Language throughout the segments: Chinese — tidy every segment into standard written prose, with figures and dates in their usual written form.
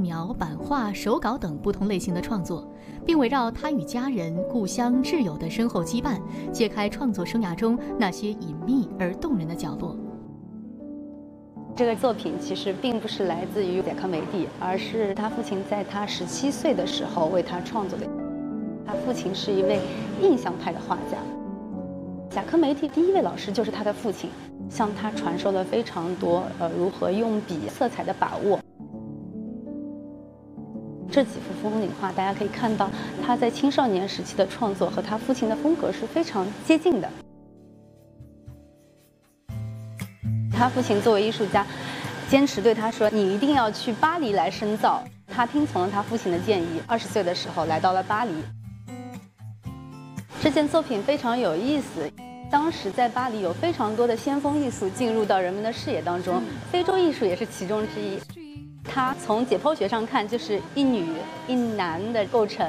描、版画、手稿等不同类型的创作，并围绕他与家人、故乡、挚友的深厚羁绊，揭开创作生涯中那些隐秘而动人的角落。 这个作品其实并不是来自于贾科梅蒂，而是他父亲在他17岁的时候为他创作的。他父亲是一位印象派的画家，贾科梅蒂第一位老师就是他的父亲，向他传授了非常多如何用笔、色彩的把握。这几幅风景画，大家可以看到他在青少年时期的创作和他父亲的风格是非常接近的。他父亲作为艺术家，坚持对他说：“你一定要去巴黎来深造。”他听从了他父亲的建议，20岁的时候来到了巴黎。这件作品非常有意思，当时在巴黎有非常多的先锋艺术进入到人们的视野当中，非洲艺术也是其中之一。它从解剖学上看，就是一女一男的构成。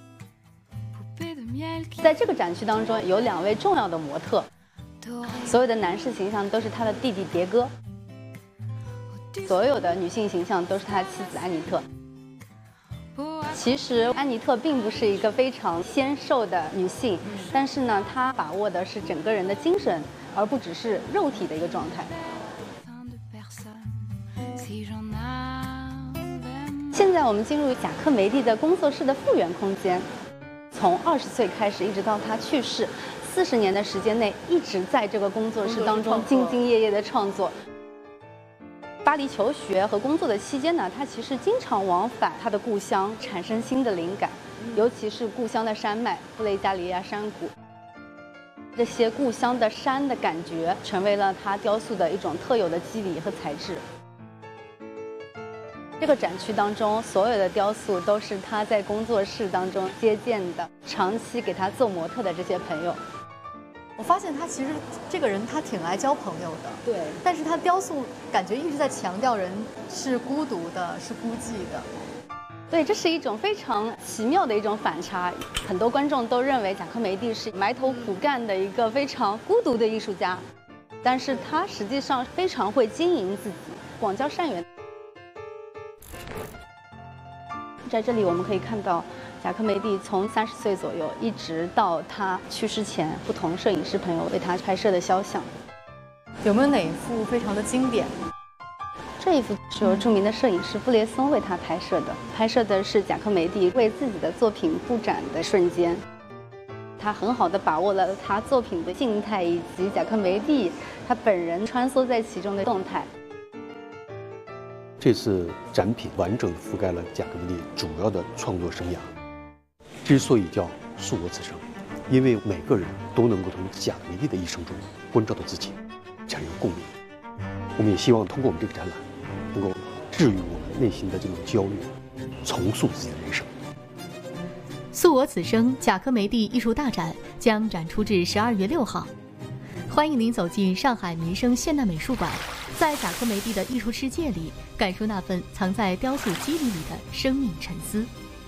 在这个展区当中，有2位重要的模特。所有的男士形象都是他的弟弟迭戈，所有的女性形象都是他的妻子安妮特。其实安妮特并不是一个非常纤瘦的女性，但是呢，她把握的是整个人的精神，而不只是肉体的一个状态。现在我们进入贾科梅蒂的工作室的复原空间，从20岁开始，一直到他去世。40年的时间内，一直在这个工作室当中兢兢业业的创作。巴黎求学和工作的期间呢，他其实经常往返他的故乡，产生新的灵感，尤其是故乡的山脉布雷加里亚山谷。这些故乡的山的感觉，成为了他雕塑的一种特有的肌理和材质。这个展区当中，所有的雕塑都是他在工作室当中接见的，长期给他做模特的这些朋友。 我发现他其实这个人他挺爱交朋友的， 对， 但是他雕塑感觉一直在强调人是孤独的，是孤寂的。 对，这是一种非常奇妙的一种反差。很多观众都认为贾科梅蒂是埋头苦干的一个非常孤独的艺术家，但是他实际上非常会经营自己，广交善缘。在这里我们可以看到贾科梅蒂从30岁左右一直到他去世前，不同摄影师朋友为他拍摄的肖像。 有没有哪一幅非常的经典？ 这一幅是由著名的摄影师布列松为他拍摄的，拍摄的是贾科梅蒂为自己的作品布展的瞬间。他很好地把握了他作品的静态以及贾科梅蒂他本人穿梭在其中的动态。 这次展品完整地覆盖了贾科梅蒂主要的创作生涯。之所以叫诉我此生，因为每个人都能够从贾科梅蒂的一生中关照到自己，产生共鸣。我们也希望通过我们这个展览，能够治愈我们内心的这种焦虑，重塑自己的人生。 诉我此生贾科梅蒂艺术大展将展出至12月6号。欢迎您走进上海民生现代美术馆，在贾科梅蒂的艺术世界里，感受那份藏在雕塑肌理里的生命沉思。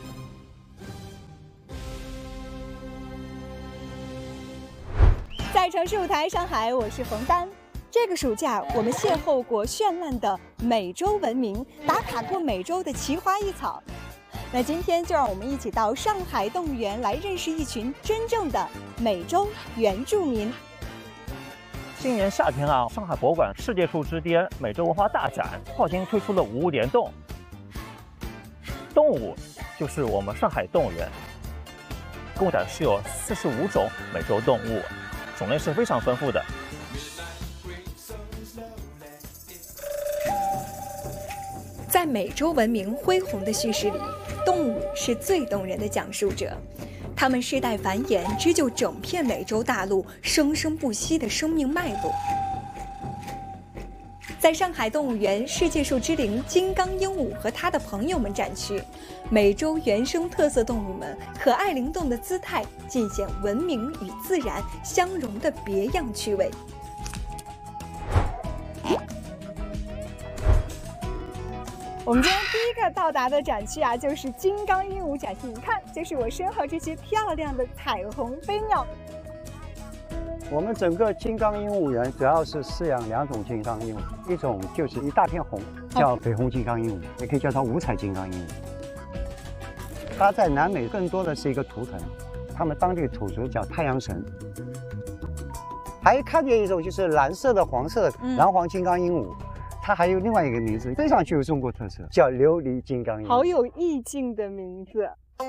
在城市舞台上海，我是冯丹。这个暑假，我们邂逅过绚烂的美洲文明，打卡过美洲的奇花异草。那今天就让我们一起到上海动物园来认识一群真正的美洲原住民。 今年夏天啊，上海博物馆世界树之巅美洲文化大展跨年推出了五物联动。动物就是我们上海动物园，共展示有45种美洲动物，种类是非常丰富的。 在美洲文明恢宏的叙事里，动物是最动人的讲述者。它们世代繁衍，织就整片美洲大陆生生不息的生命脉络。在上海动物园世界树之灵金刚鹦鹉和它的朋友们展区，美洲原生特色动物们可爱灵动的姿态，尽显文明与自然相融的别样趣味。我们今天第一个到达的展区啊，就是金刚鹦鹉展区。你看，就是我身后这些漂亮的彩虹飞鸟。 我们整个金刚鹦鹉园主要是饲养2种金刚鹦鹉，一种就是一大片红，叫绯红金刚鹦鹉，也可以叫它五彩金刚鹦鹉。它在南美更多的是一个图腾，他们当地土族叫太阳神。还看见一种就是蓝色的、黄色的蓝黄金刚鹦鹉，它还有另外一个名字，非常具有中国特色，叫琉璃金刚鹦鹉。 好有意境的名字。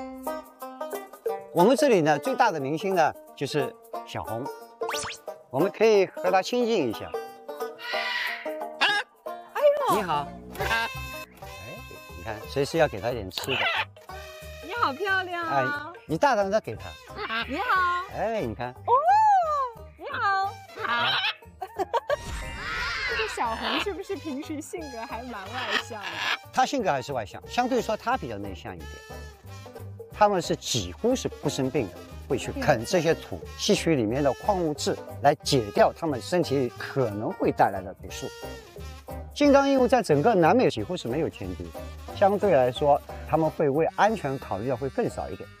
我们这里呢，最大的明星呢就是小红，我们可以和它亲近一下。哎呦，你好。哎，你看，随时要给它一点吃的。 你好漂亮啊！ 哎，你大胆的给它。 你好。 哎，你看。 哦，你好。这个小红是不是平时性格还蛮外向的？ 她性格还是外向，相对说她比较内向一点。他们是几乎是不生病的，会去啃这些土，吸取里面的矿物质来解掉他们身体里可能会带来的毒素。金刚鹦鹉在整个南美几乎是没有天敌，相对来说，他们会为安全考虑的会更少一点。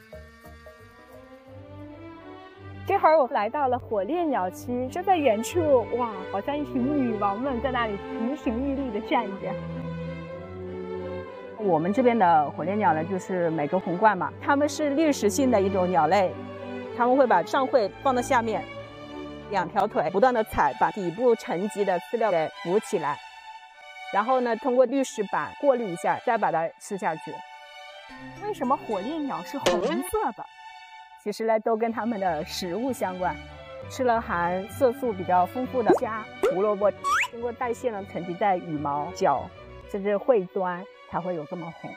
这会儿我来到了火烈鸟区，就在远处，哇，好像一群女王们在那里亭亭玉立的站着。我们这边的火烈鸟呢，就是美洲红冠嘛，它们是滤食性的一种鸟类，它们会把上喙放到下面，2条腿不断的踩，把底部沉积的饲料给浮起来，然后呢，通过滤食板过滤一下，再把它吃下去。为什么火烈鸟是红色的？其实呢，都跟它们的食物相关，吃了含色素比较丰富的虾、胡萝卜，经过代谢呢，沉积在羽毛、脚甚至喙端，才会有这么红。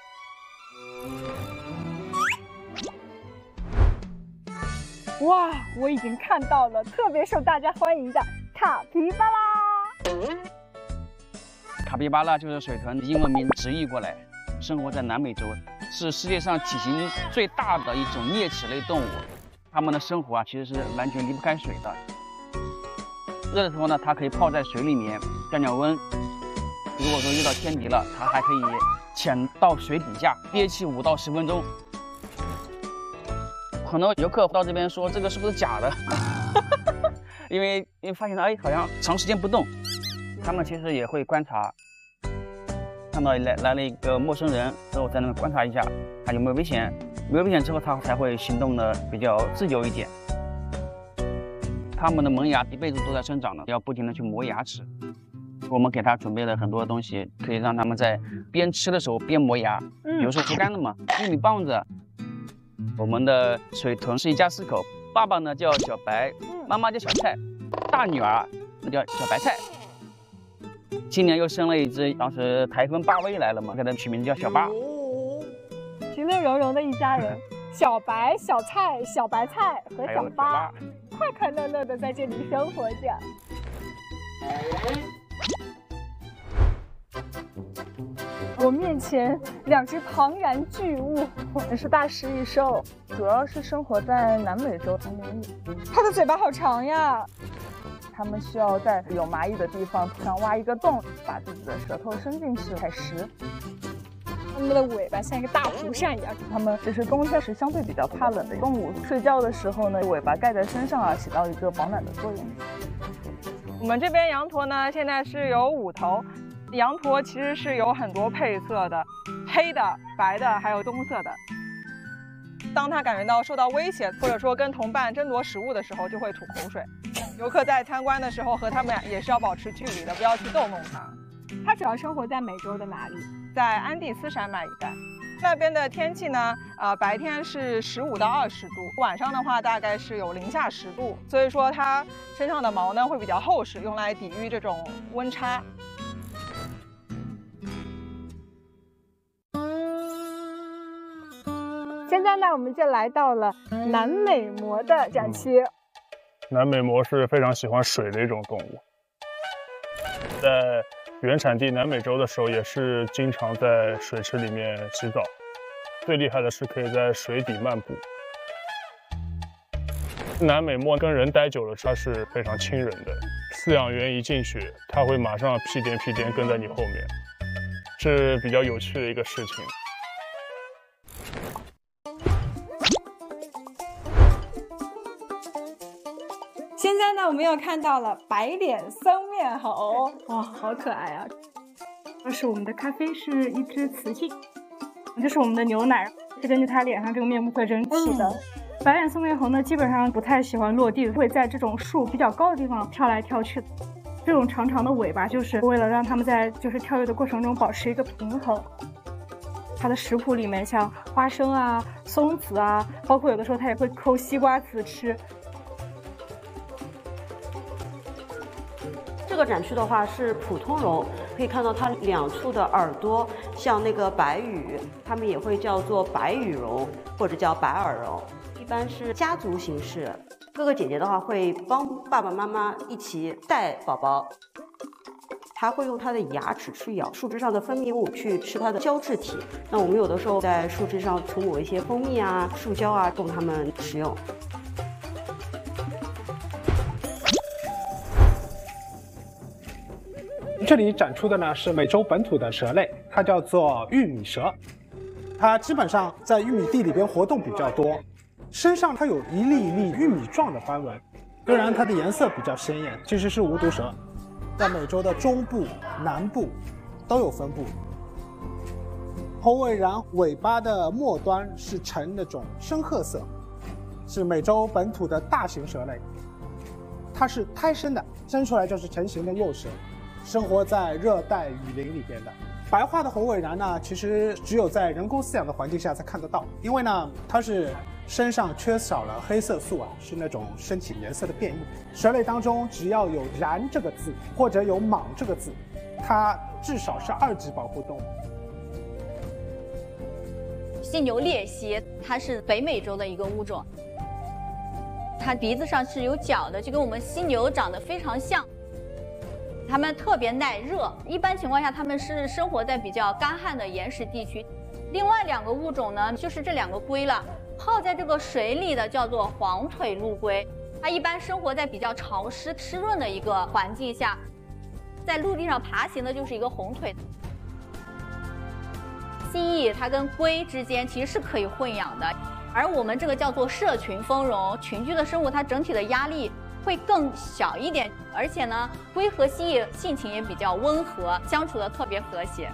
哇，我已经看到了特别受大家欢迎的卡皮巴拉。 卡皮巴拉就是水豚，英文名直译过来，生活在南美洲，是世界上体型最大的一种啮齿类动物。它们的生活其实是完全离不开水的。热的时候呢，它可以泡在水里面降降温。如果说遇到天敌了，它还可以潜到水底下憋气5到10分钟。很多游客到这边说这个是不是假的？因为发现了，哎，好像长时间不动，他们其实也会观察，看到来了一个陌生人之后，在那观察一下，看有没有危险，没有危险之后，它才会行动的比较自由一点。它们的门牙一辈子都在生长的，要不停的去磨牙齿。我们给它准备了很多东西，可以让它们在边吃的时候边磨牙，比如说竹竿的嘛，玉米棒子。我们的水豚是一家4口，爸爸呢叫小白，妈妈叫小菜，大女儿那叫小白菜。今年又生了一只，当时台风巴威来了嘛，给它取名字叫小巴。 其乐融融的一家人，小白、小菜、小白菜和小巴，快快乐乐的在这里生活着。我面前2只庞然巨物， 这是大食蚁兽，主要是生活在南美洲丛林里。 它的嘴巴好长呀！ 它们需要在有蚂蚁的地方土上挖一个洞，把自己的舌头伸进去采食。 它们的尾巴像一个大蒲扇一样。 它们这是冬天是相对比较怕冷的动物，睡觉的时候呢，尾巴盖在身上啊，起到一个保暖的作用。 我们这边羊驼呢，现在是有5头。羊驼其实是有很多配色的，黑的、白的，还有棕色的。当它感觉到受到威胁，或者说跟同伴争夺食物的时候，就会吐口水。游客在参观的时候和它们也是要保持距离的，不要去逗弄它。 它主要生活在美洲的哪里？ 在安第斯山脉一带。那边的天气呢，白天是15到20度，晚上的话大概是有零下10度，所以说它身上的毛呢会比较厚实，用来抵御这种温差。 现在呢，我们就来到了南美貘的展区。 南美貘是非常喜欢水的一种动物，在原产地南美洲的时候，也是经常在水池里面洗澡。最厉害的是可以在水底漫步。南美貘跟人待久了，它是非常亲人的。饲养员一进去，它会马上屁颠屁颠跟在你后面，是比较有趣的一个事情。 现现在呢，我们又看到了白脸三面猴，哇，好可爱啊！ 这是我们的咖啡，是一只雌性。这是我们的牛奶，是根据它脸上这个面部会整体的。白脸三面猴呢，基本上不太喜欢落地，会在这种树比较高的地方跳来跳去。这种长长的尾巴，就是为了让它们在跳跃的过程中保持一个平衡。它的食谱里面像花生啊、松子啊，包括有的时候它也会抠西瓜籽吃。 这个展区的话是普通龙，可以看到它两处的耳朵像那个白羽，它们也会叫做白羽龙或者叫白耳龙，一般是家族形式。哥哥姐姐的话会帮爸爸妈妈一起带宝宝，它会用它的牙齿去咬树枝上的分泌物去吃它的胶质体。那我们有的时候在树枝上涂抹一些蜂蜜啊、树胶啊，供它们食用。 这里展出的呢是美洲本土的蛇类，它叫做玉米蛇。它基本上在玉米地里边活动比较多，身上它有一粒一粒玉米状的斑纹，虽然它的颜色比较鲜艳，其实是无毒蛇，在美洲的中部、南部都有分布。猴尾蚺尾巴的末端是呈那种深褐色，是美洲本土的大型蛇类。它是胎生的，生出来就是成型的幼蛇。生活在热带雨林里边的白化的猴尾蚺呢，其实只有在人工饲养的环境下才看得到，因为呢，它是身上缺少了黑色素啊，是那种身体颜色的变异。蛇类当中，只要有蚺这个字或者有蟒这个字，它至少是2级保护动物。 犀牛鬣蜥，它是北美洲的一个物种，它鼻子上是有角的，就跟我们犀牛长得非常像。它们特别耐热，一般情况下它们是生活在比较干旱的岩石地区。另外2个物种呢，就是这2个龟了。泡在这个水里的叫做黄腿陆龟，它一般生活在比较潮湿、湿润的一个环境下，在陆地上爬行的就是一个红腿。蜥蜴它跟龟之间其实是可以混养的，而我们这个叫做社群丰容，群居的生物它整体的压力会更小一点，而且呢，龟和蜥蜴性情也比较温和，相处的特别和谐。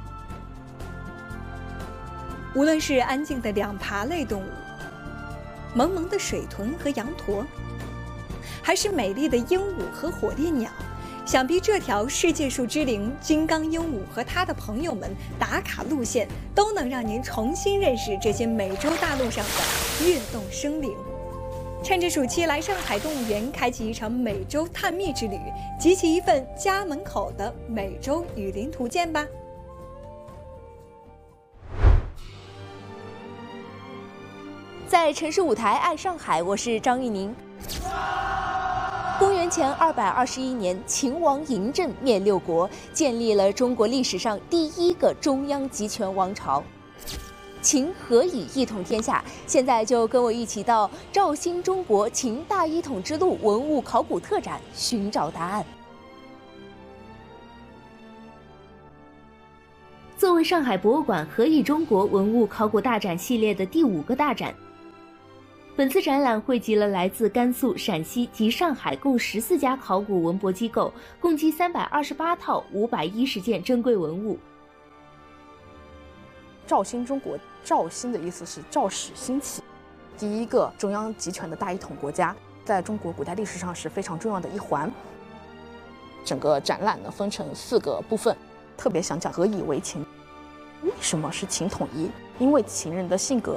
无论是安静的两爬类动物，萌萌的水豚和羊驼，还是美丽的鹦鹉和火烈鸟，想必这条世界树之灵金刚鹦鹉和它的朋友们打卡路线，都能让您重新认识这些美洲大陆上的运动生灵。趁着暑期来上海动物园开启一场美洲探秘之旅，集齐一份家门口的美洲雨林图鉴吧。 在城市舞台爱上海，我是张玉宁。公元前221年，秦王嬴政灭6国，建立了中国历史上第1个中央集权王朝。秦何以一统天下？现在就跟我一起到肇兴中国秦大一统之路文物考古特展寻找答案。作为上海博物馆何以中国文物考古大展系列的第5个大展，本次展览汇集了来自甘肃、陕西及上海共14家考古文博机构，共计328套510件珍贵文物。 肇兴中国，肇兴的意思是肇始兴起，第1个中央集权的大一统国家，在中国古代历史上是非常重要的一环。整个展览呢分成4个部分，特别想讲何以为秦。为什么是秦统一？因为秦人的性格。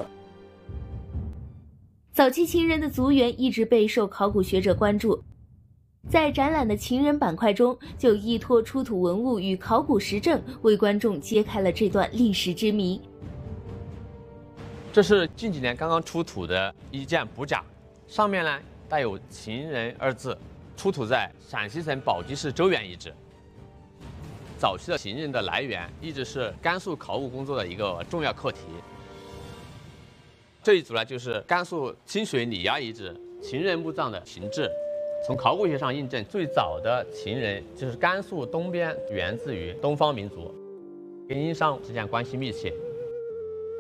早期秦人的族源一直备受考古学者关注，在展览的秦人板块中，就依托出土文物与考古实证，为观众揭开了这段历史之谜。 这是近几年刚刚出土的一件补甲，上面呢带有“秦人”2字，出土在陕西省宝鸡市周原遗址。早期的秦人的来源一直是甘肃考古工作的一个重要课题。这一组呢，就是甘肃清水里崖遗址秦人墓葬的形制。从考古学上印证，最早的秦人就是甘肃东边源自于东方民族，跟殷商之间关系密切。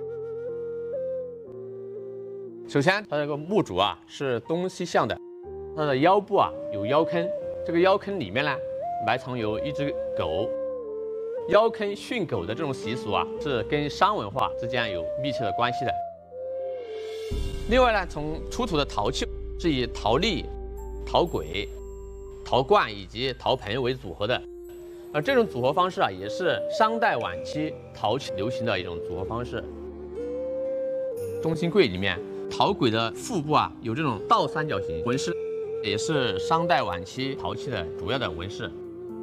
首先，它这个墓主啊是东西向的， 它的腰部啊有腰坑，这个腰坑里面呢埋藏有一只狗。腰坑训狗的这种习俗啊，是跟商文化之间有密切的关系的。另外呢，从出土的陶器是以陶粒、陶簋、陶罐以及陶盆为组合的，而这种组合方式啊，也是商代晚期陶器流行的一种组合方式。中心柜里面，陶簋的腹部啊有这种倒三角形纹饰，也是商代晚期陶器的主要的纹饰。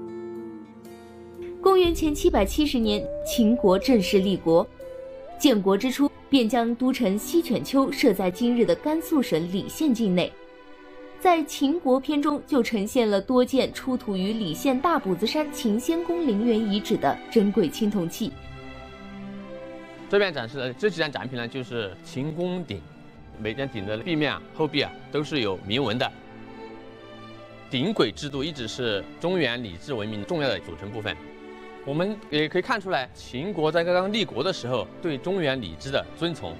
公元前770年，秦国正式立国。建国之初，便将都城西犬丘设在今日的甘肃省礼县境内。在秦国篇中，就呈现了多件出土于礼县大卜子山秦仙宫陵园遗址的珍贵青铜器。 这边展示的这几件展品呢，就是秦宫鼎，每件鼎的壁面、后壁啊都是有铭文的。鼎簋制度一直是中原礼制文明重要的组成部分。我们也可以看出来，秦国在刚刚立国的时候对中原礼制的遵从。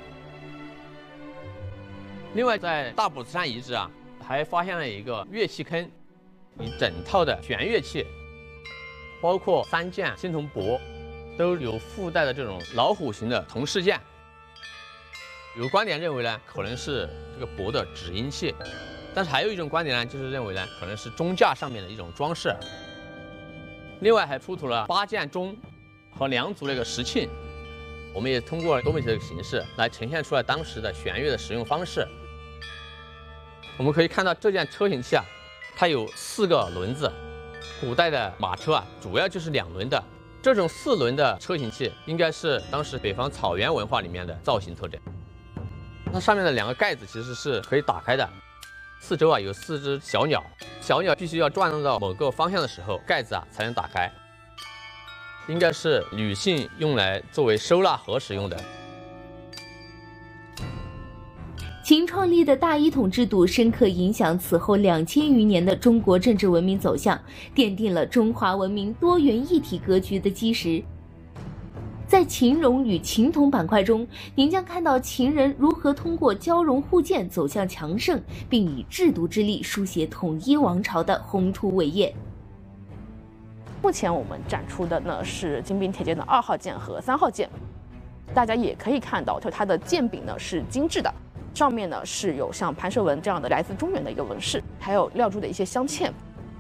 另外，在大卜子山遗址啊，还发现了一个乐器坑，一整套的弦乐器，包括3件青铜钵，都有附带的这种老虎形的铜饰件。有观点认为呢，可能是这个钵的止音器，但是还有一种观点呢，就是认为呢，可能是钟架上面的一种装饰。另外还出土了8件钟和2组那个石磬，我们也通过多媒体的形式来呈现出来当时的弦乐的使用方式。我们可以看到这件车形器啊，它有4个轮子。古代的马车啊，主要就是2轮的。这种4轮的车形器，应该是当时北方草原文化里面的造型特征。它上面的2个盖子其实是可以打开的。四周啊有4只小鸟，小鸟必须要转动到某个方向的时候，盖子啊才能打开。应该是女性用来作为收纳盒使用的。 秦创立的大一统制度深刻影响此后2000余年的中国政治文明走向，奠定了中华文明多元一体格局的基石。在秦戎与秦铜板块中，您将看到秦人如何通过交融互鉴走向强盛，并以制度之力书写统一王朝的宏图伟业。 目前我们展出的呢是金兵铁剑的2号剑和3号剑，大家也可以看到，就它的剑柄呢是精致的，上面呢是有像盘蛇纹这样的来自中原的一个纹饰，还有料铸的一些镶嵌。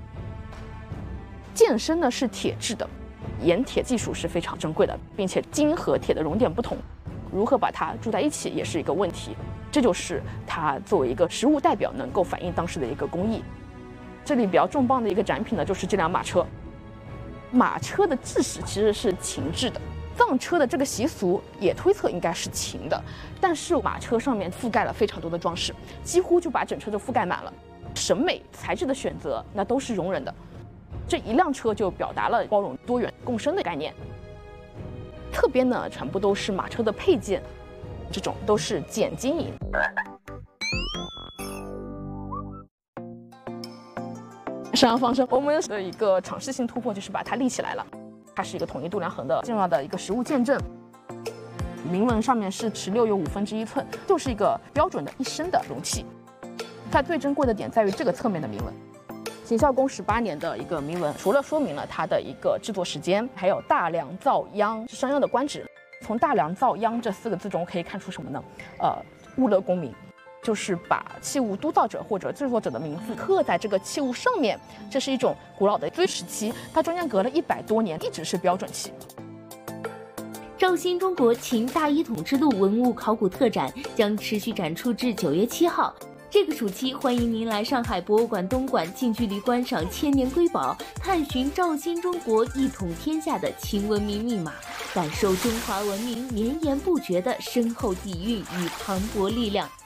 剑身呢是铁制的。冶铁技术是非常珍贵的，并且金和铁的熔点不同，如何把它铸在一起也是一个问题。这就是它作为一个实物代表能够反映当时的一个工艺。这里比较重磅的一个展品呢，就是这辆马车。马车的制式其实是秦制的，藏车的这个习俗也推测应该是秦的，但是马车上面覆盖了非常多的装饰，几乎就把整车都覆盖满了。审美材质的选择那都是容忍的。这一辆车就表达了包容多元共生的概念。侧边呢全部都是马车的配件，这种都是剪金银。上扬方声，我们的一个尝试性突破就是把它立起来了，它是一个统一度量衡的重要的一个实物见证。铭文上面是16有1/5寸，就是一个标准的1升的容器。它最珍贵的点在于这个侧面的铭文。秦孝公18年的一个铭文，除了说明了它的一个制作时间，还有大梁造央是商鞅的官职。从大梁造央这4个字中可以看出什么呢？物勒功名，就是把器物督造者或者制作者的名字刻在这个器物上面。这是一种古老的追时期，它中间隔了100多年，一直是标准期。 赵新中国秦大一统之路文物考古特展将持续展出至9月7号。这个暑期，欢迎您来上海博物馆东馆近距离观赏千年瑰宝，探寻赵新中国一统天下的秦文明密码，感受中华文明绵延不绝的深厚底蕴与磅礴力量。